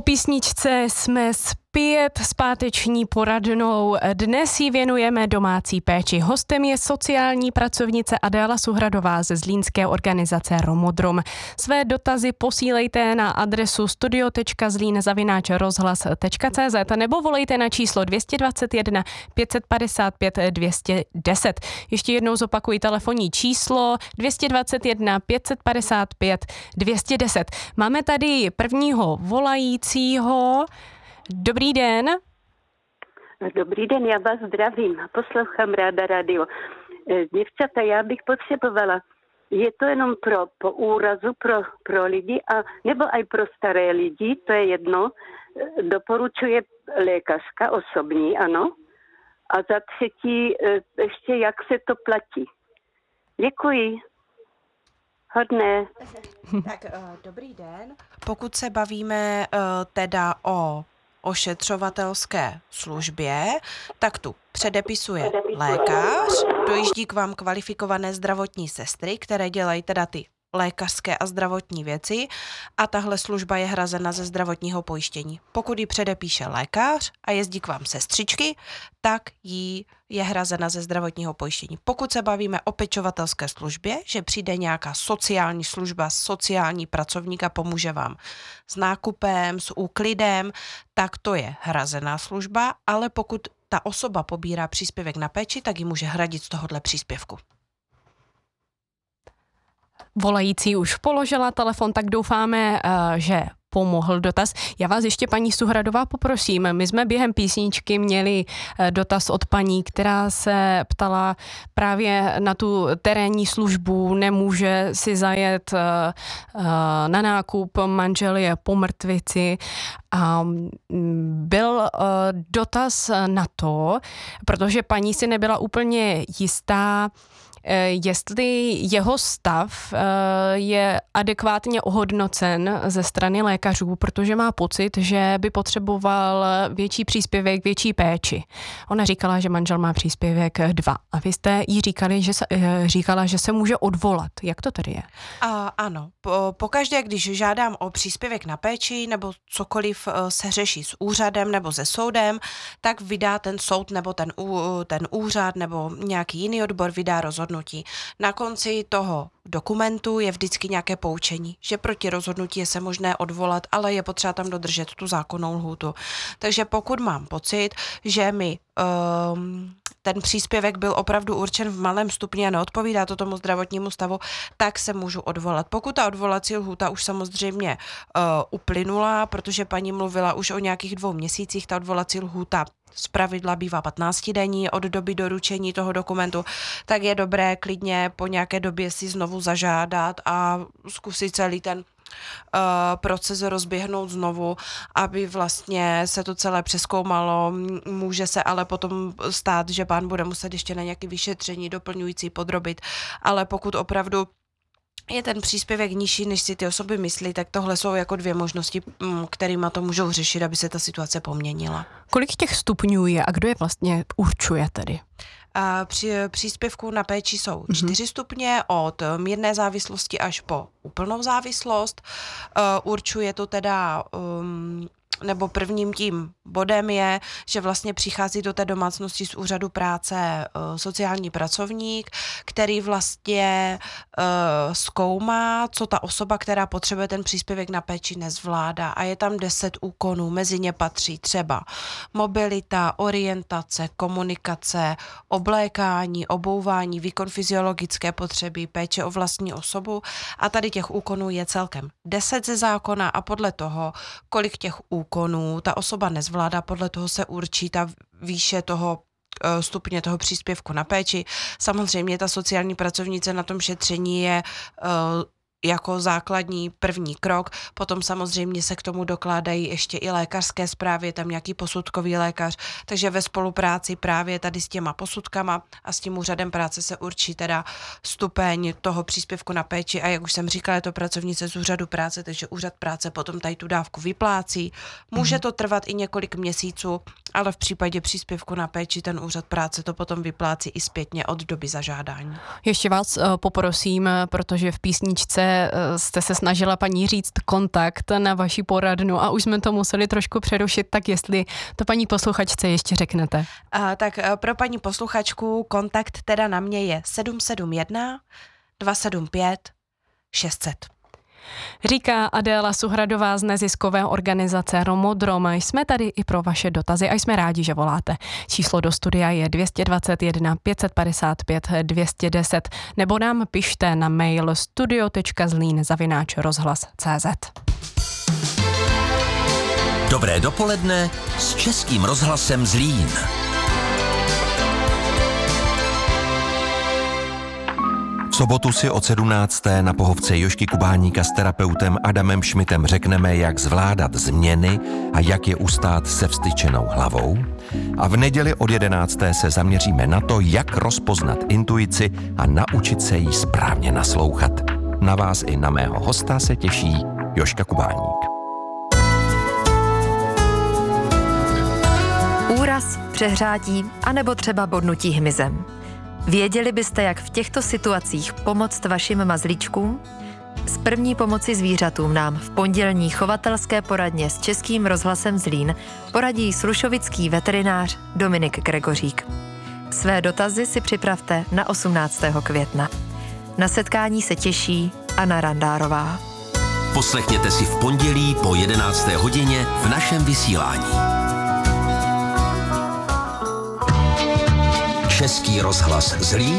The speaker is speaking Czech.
písničce jsme zpět s páteční poradnou. Dnes ji věnujeme domácí péči. Hostem je sociální pracovnice Adéla Suhradová ze zlínské organizace Romodrom. Své dotazy posílejte na adresu studio.zlin@rozhlas.cz nebo volejte na číslo 221 555 210. Ještě jednou zopakuji telefonní číslo 221 555 210. Máme tady prvního volajícího. Dobrý den. Dobrý den, já vás zdravím. Poslouchám ráda radio. Děvčata, já bych potřebovala, je to jenom po úrazu pro lidi, nebo i pro staré lidi, to je jedno, doporučuje lékařka osobní, ano. A za třetí, ještě jak se to platí. Děkuji. Hodné. Tak, dobrý den. Pokud se bavíme teda o ošetřovatelské službě, tak tu předepisuje lékař, dojíždí k vám kvalifikované zdravotní sestry, které dělají teda ty lékařské a zdravotní věci a tahle služba je hrazena ze zdravotního pojištění. Pokud ji předepíše lékař a jezdí k vám sestřičky, tak jí je hrazena ze zdravotního pojištění. Pokud se bavíme o pečovatelské službě, že přijde nějaká sociální služba, sociální pracovník a pomůže vám s nákupem, s úklidem, tak to je hrazená služba, ale pokud ta osoba pobírá příspěvek na péči, tak ji může hradit z tohohle příspěvku. Volající už položila telefon, tak doufáme, že pomohl dotaz. Já vás ještě, paní Suhradová, poprosím. My jsme během písničky měli dotaz od paní, která se ptala právě na tu terénní službu, nemůže si zajet na nákup, manžel je po mrtvici. A byl dotaz na to, protože paní si nebyla úplně jistá, jestli jeho stav je adekvátně ohodnocen ze strany lékařů, protože má pocit, že by potřeboval větší příspěvek, větší péči. Ona říkala, že manžel má příspěvek 2. A vy jste jí říkala, že se může odvolat. Jak to tedy je? Ano. Pokaždé, když žádám o příspěvek na péči nebo cokoliv se řeší s úřadem nebo se soudem, tak vydá ten soud nebo ten úřad nebo nějaký jiný odbor vydá rozhodnutí. Na konci toho dokumentu je vždycky nějaké poučení, že proti rozhodnutí je se možné odvolat, ale je potřeba tam dodržet tu zákonnou lhůtu. Takže pokud mám pocit, že mi ten příspěvek byl opravdu určen v malém stupni a neodpovídá to tomu zdravotnímu stavu, tak se můžu odvolat. Pokud ta odvolací lhůta už samozřejmě uplynula, protože paní mluvila už o nějakých 2 měsících, ta odvolací lhůta zpravidla bývá 15 denní od doby doručení toho dokumentu, tak je dobré klidně po nějaké době si znovu zažádat a zkusit celý ten proces rozběhnout znovu, aby vlastně se to celé přezkoumalo. Může se ale potom stát, že pán bude muset ještě na nějaké vyšetření doplňující podrobit, ale pokud opravdu je ten příspěvek nižší, než si ty osoby myslí, tak tohle jsou jako 2 možnosti, kterýma to můžou řešit, aby se ta situace poměnila. Kolik těch stupňů je a kdo je vlastně určuje tedy? Při příspěvku na péči jsou 4 stupně, od mírné závislosti až po úplnou závislost. Určuje to teda nebo prvním tím bodem je, že vlastně přichází do té domácnosti z úřadu práce sociální pracovník, který vlastně zkoumá, co ta osoba, která potřebuje ten příspěvek na péči, nezvládá. A je tam 10 úkonů, mezi ně patří třeba mobilita, orientace, komunikace, oblékání, obouvání, výkon fyziologické potřeby, péče o vlastní osobu. A tady těch úkonů je celkem 10 ze zákona a podle toho, kolik těch úkonů ta osoba nezvládá, podle toho se určí ta výše toho stupně toho příspěvku na péči. Samozřejmě ta sociální pracovnice na tom šetření je jako základní první krok, potom samozřejmě se k tomu dokládají ještě i lékařské zprávy, tam nějaký posudkový lékař, takže ve spolupráci právě tady s těma posudkama a s tím úřadem práce se určí teda stupeň toho příspěvku na péči a jak už jsem říkala, je to pracovnice z úřadu práce, takže úřad práce potom tady tu dávku vyplácí. Může to trvat i několik měsíců, ale v případě příspěvku na péči ten úřad práce to potom vyplácí i zpětně od doby zažádání. Ještě vás poprosím, protože v písničce jste se snažila paní říct kontakt na vaši poradnu a už jsme to museli trošku přerušit, tak jestli to paní posluchačce ještě řeknete. Tak pro paní posluchačku kontakt teda na mě je 771 275 600. Říká Adéla Suhradová z neziskové organizace Romodrom. Jsme tady i pro vaše dotazy a jsme rádi, že voláte. Číslo do studia je 221 555 210 nebo nám pište na mail studio.zlín@rozhlas.cz. Dobré dopoledne s Českým rozhlasem Zlín. V sobotu si od 17. na pohovce Jožky Kubáníka s terapeutem Adamem Šmitem řekneme, jak zvládat změny a jak je ustát se vztyčenou hlavou. A v neděli od 11. se zaměříme na to, jak rozpoznat intuici a naučit se jí správně naslouchat. Na vás i na mého hosta se těší Jožka Kubáník. Úraz, přehřátí anebo třeba bodnutí hmyzem. Věděli byste, jak v těchto situacích pomoct vašim mazlíčkům? Z první pomoci zvířatům nám v pondělní chovatelské poradně s Českým rozhlasem Zlín poradí slušovický veterinář Dominik Gregořík. Své dotazy si připravte na 18. května. Na setkání se těší Anna Randárová. Poslechněte si v pondělí po 11. hodině v našem vysílání. Český rozhlas Zlín